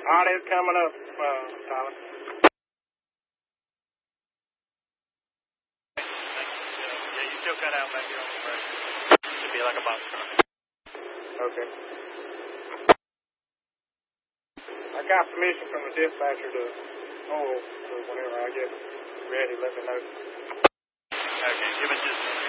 Audio's coming up, Tyler. Yeah, you still cut out back here on the break. Should be like a box truck. Okay. I got permission from the dispatcher to hold, so whenever I get ready, let me know. Okay, give it just a minute.